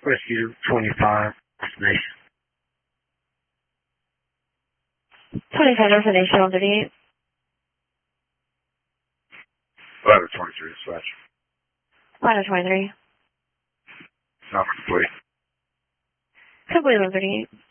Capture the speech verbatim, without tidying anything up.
Rescue twenty-five, destination. twenty-five, destination one thirty-eight. Ladder twenty-three, dispatch. Ladder twenty-three. Number complete. Complete one thirty-eight.